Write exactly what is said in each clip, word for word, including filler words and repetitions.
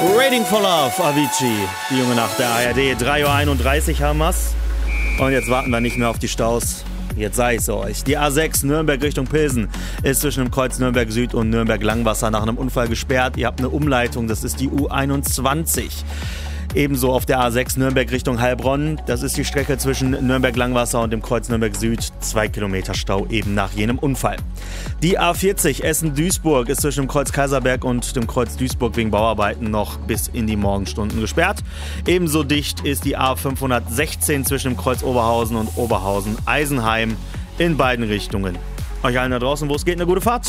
Waiting for Love, Avicii, die junge Nacht der A R D. drei Uhr einunddreißig haben wir's. Und jetzt warten wir nicht mehr auf die Staus. Jetzt sag ich's euch. Die A sechs Nürnberg Richtung Pilsen ist zwischen dem Kreuz Nürnberg Süd und Nürnberg Langwasser nach einem Unfall gesperrt. Ihr habt eine Umleitung, das ist die U einundzwanzig. Ebenso auf der A sechs Nürnberg Richtung Heilbronn. Das ist die Strecke zwischen Nürnberg Langwasser und dem Kreuz Nürnberg Süd. Zwei Kilometer Stau eben nach jenem Unfall. Die A vierzig Essen-Duisburg ist zwischen dem Kreuz Kaiserberg und dem Kreuz Duisburg wegen Bauarbeiten noch bis in die Morgenstunden gesperrt. Ebenso dicht ist die A fünfhundertsechzehn zwischen dem Kreuz Oberhausen und Oberhausen-Eisenheim in beiden Richtungen. Euch allen da draußen, wo es geht, eine gute Fahrt.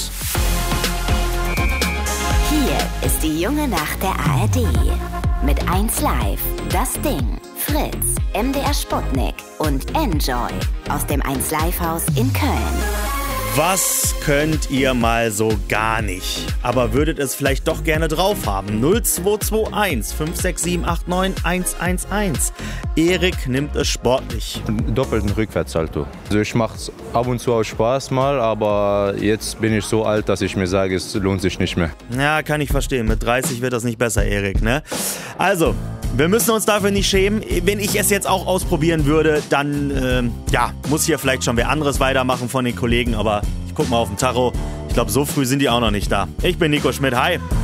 Hier ist die junge Nacht der A R D. Mit eins Live, Das Ding, Fritz, M D R Sputnik und Enjoy aus dem eins Live Haus in Köln. Was könnt ihr mal so gar nicht, aber würdet es vielleicht doch gerne drauf haben? null zwei zwei eins fünf sechs sieben acht neun eins eins eins. Erik nimmt es sportlich. Doppelten Rückwärtssalto. Also ich mache es ab und zu aus Spaß mal, aber jetzt bin ich so alt, dass ich mir sage, es lohnt sich nicht mehr. Ja, kann ich verstehen. Mit dreißig wird das nicht besser, Erik, ne? Also, wir müssen uns dafür nicht schämen. Wenn ich es jetzt auch ausprobieren würde, dann äh, ja, muss hier vielleicht schon wer anderes weitermachen von den Kollegen, aber ich guck mal auf den Tacho. Ich glaube, so früh sind die auch noch nicht da. Ich bin Nico Schmidt. Hi.